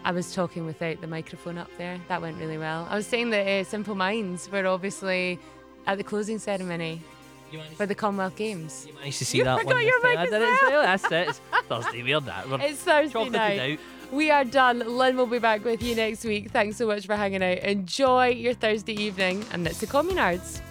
I was talking without the microphone up there. That went really well. I was saying that Simple Minds were obviously at the closing ceremony for the Commonwealth Games. You managed to see that forgot one. your mic I as did it well. as well. That's it. It's Thursday. We're that. We're It's Thursday chocolated night. out. We are done. Lynn will be back with you next week. Thanks so much for hanging out. Enjoy your Thursday evening, and it's the Communards.